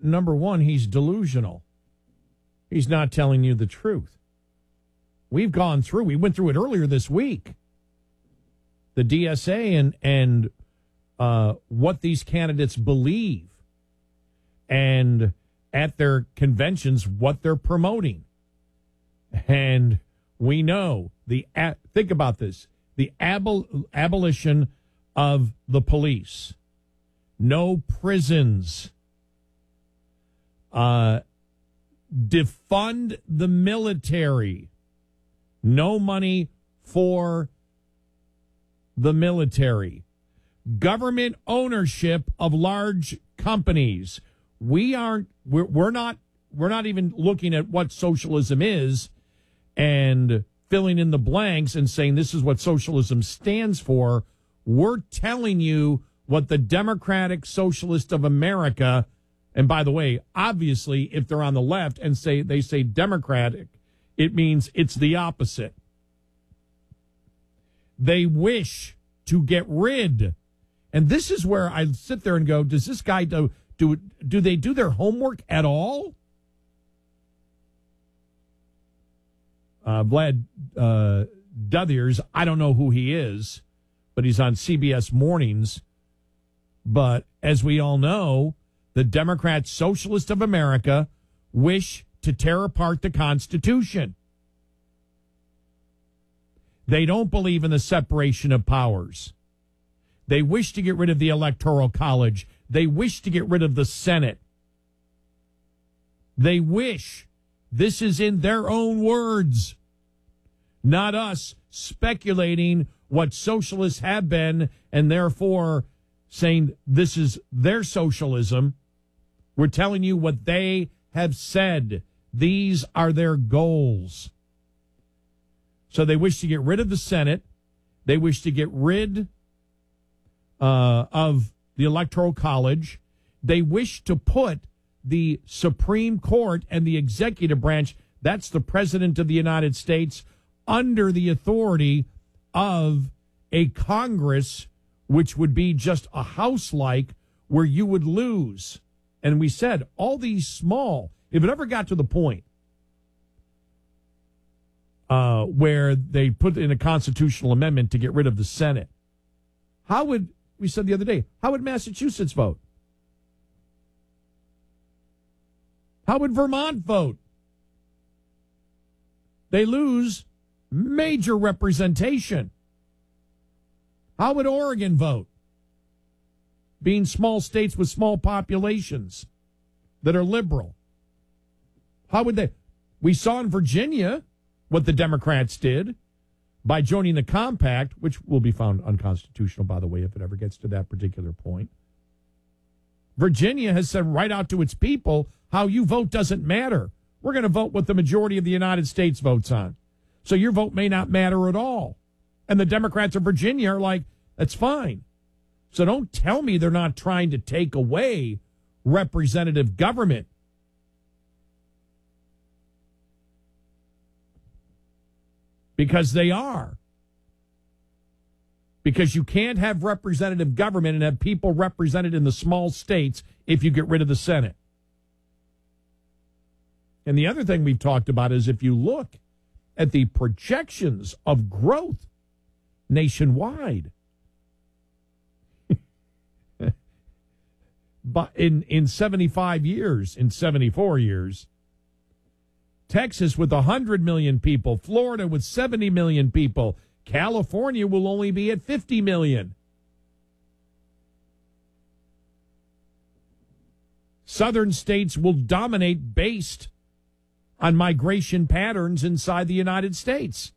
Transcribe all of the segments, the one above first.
number one, he's delusional. He's not telling you the truth. We went through it earlier this week. The DSA and what these candidates believe, and at their conventions, what they're promoting. And we know think about this, the abolition of the police, no prisons, defund the military, no money for the military, government ownership of large companies. We're not even looking at what socialism is and filling in the blanks and saying this is what socialism stands for. We're telling you what the Democratic Socialist of America, and by the way, obviously, if they're on the left and they say Democratic, it means it's the opposite. They wish to get rid. And this is where I sit there and go, does this guy do they do their homework at all? Vlad Duthiers, I don't know who he is, but he's on CBS Mornings. But as we all know, the Democrat Socialist of America wish to tear apart the Constitution. They don't believe in the separation of powers. They wish to get rid of the Electoral College. They wish to get rid of the Senate. They wish, this is in their own words, not us speculating what socialists have been and therefore saying this is their socialism. We're telling you what they have said. These are their goals. So they wish to get rid of the Senate. They wish to get rid of the Electoral College. They wish to put the Supreme Court and the executive branch, that's the President of the United States, under the authority of a Congress, which would be just a House-like, where you would lose. And we said, all these small, if it ever got to the point where they put in a constitutional amendment to get rid of the Senate, we said the other day, how would Massachusetts vote? How would Vermont vote? They lose major representation. How would Oregon vote? Being small states with small populations that are liberal. How would they? We saw in Virginia what the Democrats did by joining the compact, which will be found unconstitutional, by the way, if it ever gets to that particular point. Virginia has said right out to its people, how you vote doesn't matter. We're going to vote what the majority of the United States votes on. So your vote may not matter at all. And the Democrats of Virginia are like, that's fine. So don't tell me they're not trying to take away representative government. Because they are. Because you can't have representative government and have people represented in the small states if you get rid of the Senate. And the other thing we've talked about is if you look at the projections of growth nationwide, but in 75 years, in 74 years, Texas with 100 million people, Florida with 70 million people, California will only be at 50 million. Southern states will dominate based on migration patterns inside the United States.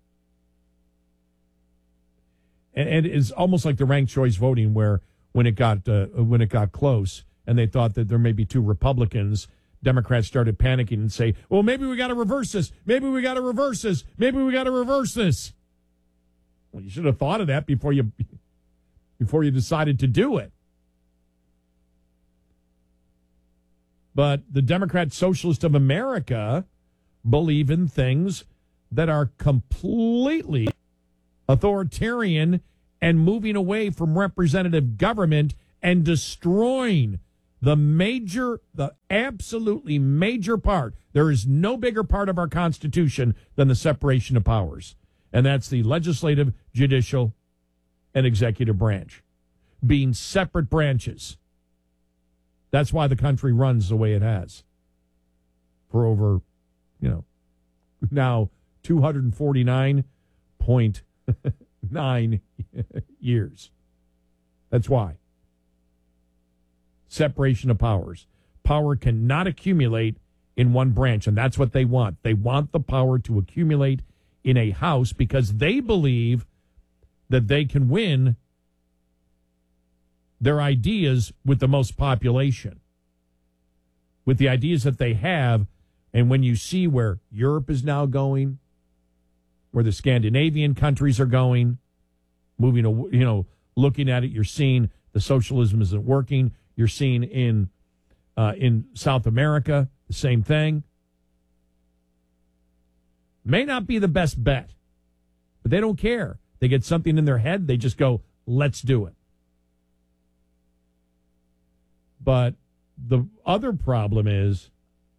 And it's almost like the ranked choice voting, where when it got close and they thought that there may be two Republicans, Democrats started panicking and say, well, maybe we got to reverse this. Maybe we got to reverse this. Maybe we got to reverse this. Well, you should have thought of that before you decided to do it. But the Democrat Socialist of America believe in things that are completely authoritarian and moving away from representative government and destroying The absolutely major part, there is no bigger part of our Constitution than the separation of powers. And that's the legislative, judicial, and executive branch being separate branches. That's why the country runs the way it has for over, now 249.9 years. That's why. Separation of powers. Power cannot accumulate in one branch, and that's what they want. They want the power to accumulate in a house because they believe that they can win their ideas with the most population, with the ideas that they have. And when you see where Europe is now going, where the Scandinavian countries are going, looking at it, you're seeing the socialism isn't working. You're seeing in South America the same thing. May not be the best bet, but they don't care. They get something in their head, they just go, let's do it. But the other problem is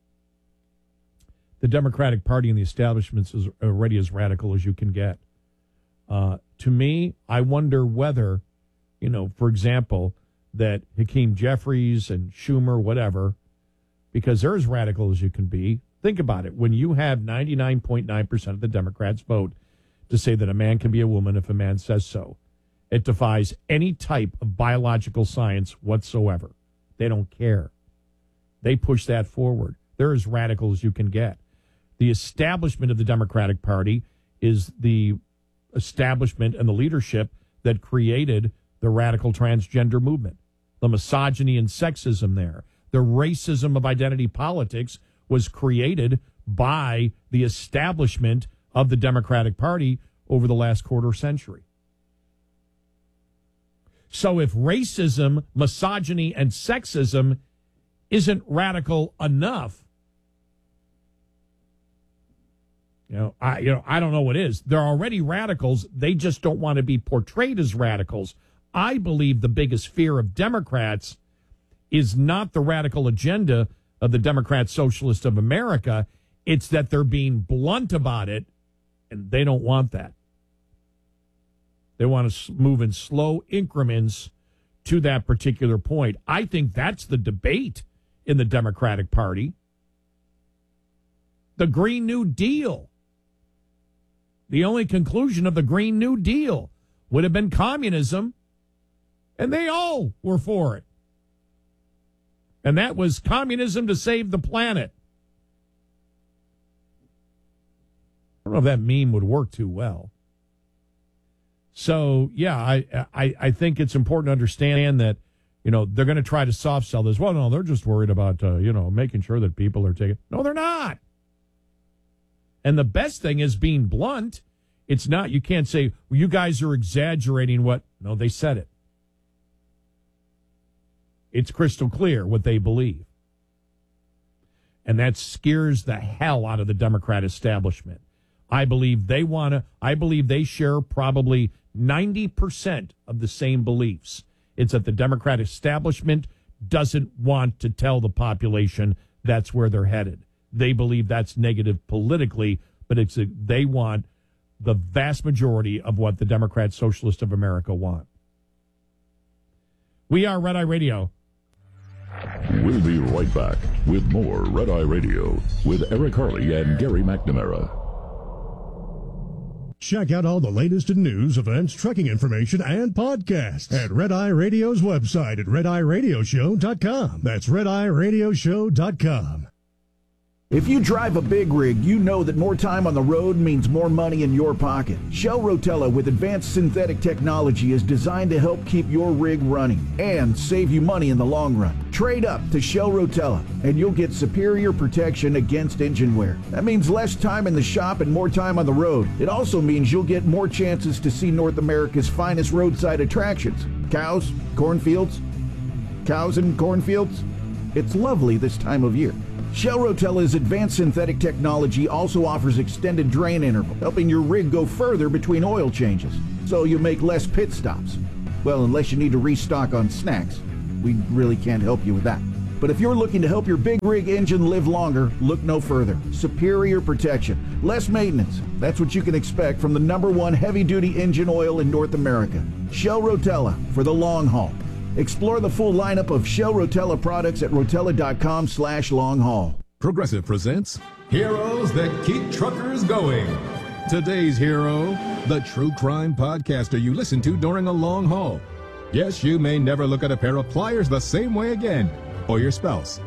the Democratic Party and the establishment is already as radical as you can get. To me, I wonder whether, for example, that Hakeem Jeffries and Schumer, whatever, because they're as radical as you can be. Think about it. When you have 99.9% of the Democrats vote to say that a man can be a woman if a man says so, it defies any type of biological science whatsoever. They don't care. They push that forward. They're as radical as you can get. The establishment of the Democratic Party is the establishment and the leadership that created the radical transgender movement, the misogyny and sexism there. The racism of identity politics was created by the establishment of the Democratic Party over the last quarter century. So if racism, misogyny, and sexism isn't radical enough, I don't know what is. They're already radicals. They just don't want to be portrayed as radicals. I believe the biggest fear of Democrats is not the radical agenda of the Democrat Socialist of America. It's that they're being blunt about it, and they don't want that. They want to move in slow increments to that particular point. I think that's the debate in the Democratic Party. The Green New Deal. The only conclusion of the Green New Deal would have been communism, and they all were for it. And that was communism to save the planet. I don't know if that meme would work too well. So, yeah, I think it's important to understand that, they're going to try to soft sell this. Well, no, they're just worried about, making sure that people are taking. No, they're not. And the best thing is being blunt. It's not, you can't say, well, you guys are exaggerating what. No, they said it. It's crystal clear what they believe. And that scares the hell out of the Democrat establishment. I believe they share probably 90% of the same beliefs. It's that the Democrat establishment doesn't want to tell the population that's where they're headed. They believe that's negative politically, but they want the vast majority of what the Democrat Socialist of America want. We are Red Eye Radio. We'll be right back with more Red Eye Radio with Eric Harley and Gary McNamara. Check out all the latest in news, events, trekking information, and podcasts at Red Eye Radio's website at RedEyeRadioshow.com. That's RedEyeRadioshow.com. If you drive a big rig, you know that more time on the road means more money in your pocket. Shell Rotella with advanced synthetic technology is designed to help keep your rig running and save you money in the long run. Trade up to Shell Rotella and you'll get superior protection against engine wear. That means less time in the shop and more time on the road. It also means you'll get more chances to see North America's finest roadside attractions. Cows, cornfields, cows and cornfields. It's lovely this time of year. Shell Rotella's advanced synthetic technology also offers extended drain interval, helping your rig go further between oil changes, so you make less pit stops. Well, unless you need to restock on snacks. We really can't help you with that. But if you're looking to help your big rig engine live longer, look no further. Superior protection, less maintenance. That's what you can expect from the #1 heavy-duty engine oil in North America. Shell Rotella for the long haul. Explore the full lineup of Shell Rotella products at rotella.com/long-haul. Progressive presents Heroes That Keep Truckers Going. Today's hero, the true crime podcaster you listen to during a long haul. Yes, you may never look at a pair of pliers the same way again, or your spouse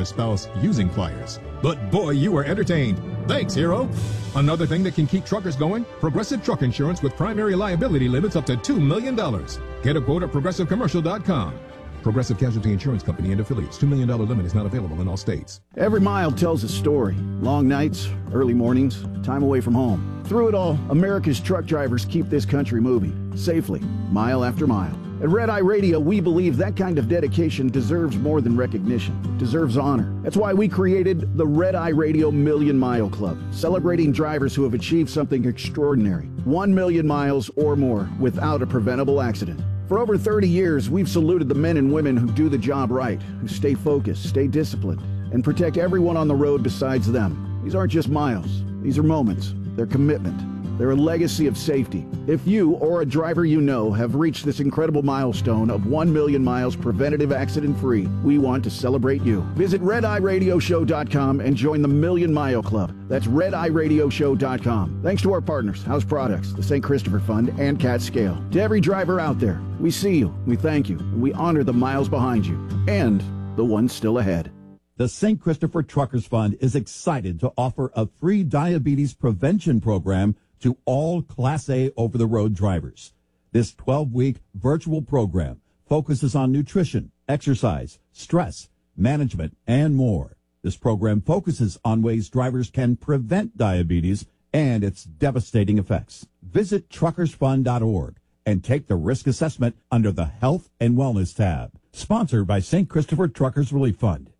using pliers. But boy, you were entertained. Thanks, hero. Another thing that can keep truckers going, Progressive Truck Insurance with primary liability limits up to $2 million. Get a quote at progressivecommercial.com. Progressive Casualty Insurance Company and affiliates. $2 million limit is not available in all states. Every mile tells a story. Long nights, early mornings, time away from home. Through it all, America's truck drivers keep this country moving, safely, mile after mile. At Red Eye Radio, we believe that kind of dedication deserves more than recognition. It deserves honor. That's why we created the Red Eye Radio Million Mile Club, celebrating drivers who have achieved something extraordinary. 1 million miles or more without a preventable accident. For over 30 years, we've saluted the men and women who do the job right, who stay focused, stay disciplined, and protect everyone on the road besides them. These aren't just miles. These are moments. They're commitment. They're a legacy of safety. If you or a driver you know have reached this incredible milestone of 1 million miles preventative accident-free, we want to celebrate you. Visit RedEyeRadioShow.com and join the Million Mile Club. That's RedEyeRadioShow.com. Thanks to our partners, House Products, the St. Christopher Fund, and Cat Scale. To every driver out there, we see you, we thank you, and we honor the miles behind you, and the ones still ahead. The St. Christopher Truckers Fund is excited to offer a free diabetes prevention program to all Class A over-the-road drivers. This 12-week virtual program focuses on nutrition, exercise, stress, management, and more. This program focuses on ways drivers can prevent diabetes and its devastating effects. Visit truckersfund.org and take the risk assessment under the Health and Wellness tab. Sponsored by St. Christopher Truckers Relief Fund.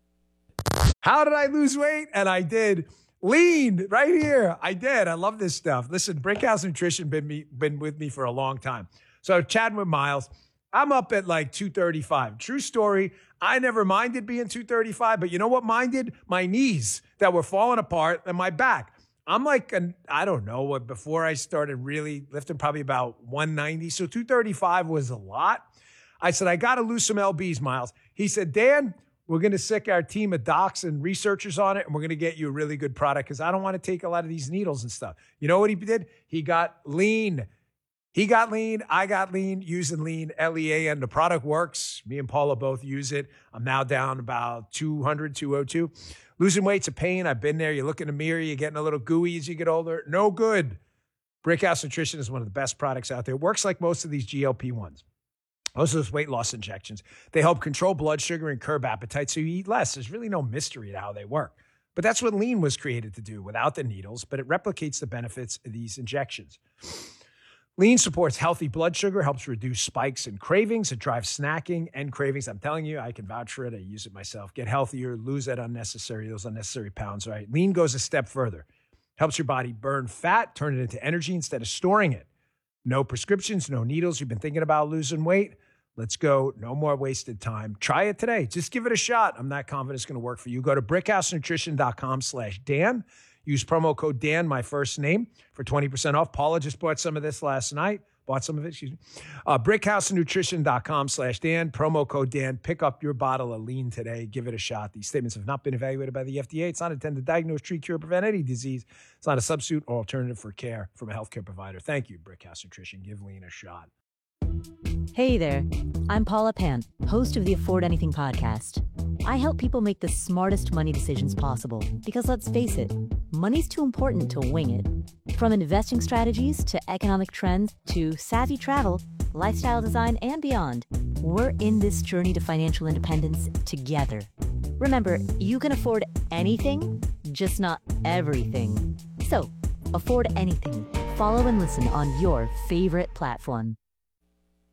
How did I lose weight? And I did. Lean right here. I did. I love this stuff. Listen, Brickhouse Nutrition been with me for a long time. So chatting with Miles, I'm up at like 235. True story. I never minded being 235, but you know what minded? My knees that were falling apart and my back. I'm like, I don't know what, before I started really lifting, probably about 190. So 235 was a lot. I said, I got to lose some LBs, Miles. He said, Dan, we're going to sick our team of docs and researchers on it, and we're going to get you a really good product because I don't want to take a lot of these needles and stuff. You know what he did? He got lean. He got lean. I got lean using lean, LEAN. The product works. Me and Paula both use it. I'm now down about 200, 202. Losing weight's a pain. I've been there. You look in the mirror. You're getting a little gooey as you get older. No good. Brickhouse Nutrition is one of the best products out there. It works like most of these GLP-1s. Most of those weight loss injections, they help control blood sugar and curb appetite so you eat less. There's really no mystery to how they work. But that's what lean was created to do without the needles, but it replicates the benefits of these injections. Lean supports healthy blood sugar, helps reduce spikes and cravings. It drives snacking and cravings. I'm telling you, I can vouch for it. I use it myself. Get healthier, lose those unnecessary pounds, right? Lean goes a step further. Helps your body burn fat, turn it into energy instead of storing it. No prescriptions, no needles. You've been thinking about losing weight? Let's go. No more wasted time. Try it today. Just give it a shot. I'm not confident it's going to work for you. Go to brickhousenutrition.com/Dan. Use promo code Dan, my first name, for 20% off. Paula just bought some of this last night. brickhousenutrition.com/Dan. Promo code Dan. Pick up your bottle of lean today. Give it a shot. These statements have not been evaluated by the FDA. It's not intended to diagnose, treat, cure, prevent any disease. It's not a substitute or alternative for care from a healthcare provider. Thank you, Brickhouse Nutrition. Give lean a shot. Hey there, I'm Paula Pant, host of the Afford Anything podcast. I help people make the smartest money decisions possible because, let's face it, money's too important to wing it. From investing strategies to economic trends to savvy travel, lifestyle design, and beyond, we're in this journey to financial independence together. Remember, you can afford anything, just not everything. So, afford anything. Follow and listen on your favorite platform.